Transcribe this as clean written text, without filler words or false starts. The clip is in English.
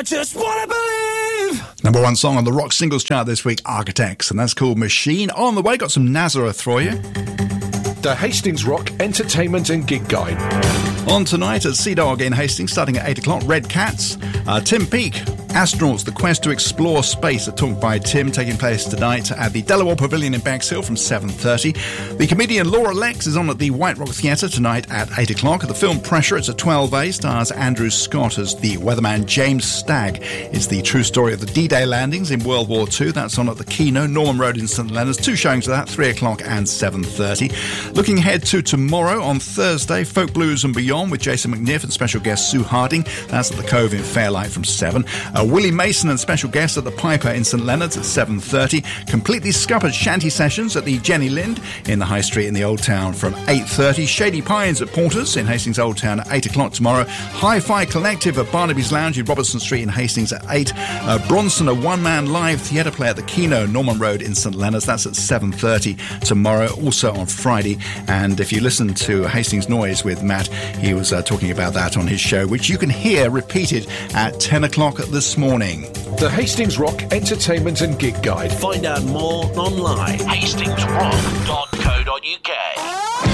I just wanna believe. Number one song on the rock singles chart this week, Architects, and that's called Machine. On the way, got some Nazareth for you. The Hastings Rock Entertainment and Gig Guide. On tonight at Sea Dog in Hastings, starting at 8 o'clock, Red Cats. Tim Peake, Astronauts, The Quest to Explore Space, a talk by Tim, taking place tonight at the Delaware Pavilion in Bexhill from 7:30. The comedian Laura Lex is on at the White Rock Theatre tonight at 8 o'clock. The film Pressure, it's at 12A, stars Andrew Scott as the weatherman James Stagg. It's the true story of the D-Day landings in World War II. That's on at the Kino, Norman Road in St Leonard's. Two showings of that, 3 o'clock and 7:30. Looking ahead to tomorrow, on Thursday, Folk Blues and Beyond with Jason McNiff and special guest Sue Harding. That's at the Cove in Fairlight from 7. Willie Mason and special guest at the Piper in St Leonard's at 7:30. Completely Scuppered Shanty Sessions at the Jenny Lind in the High Street in the Old Town from 8:30. Shady Pines at Porter's in Hastings Old Town at 8 o'clock tomorrow. Hi-Fi Collective at Barnaby's Lounge in Robertson Street in Hastings at 8. Bronson, a one-man live theatre play at the Kino, Norman Road in St Leonard's. That's at 7:30 tomorrow, also on Friday. And if you listen to Hastings Noise with Matt, he was talking about that on his show, which you can hear repeated at 10 o'clock this morning. The Hastings Rock Entertainment and Gig Guide. Find out more online. HastingsRock.co.uk.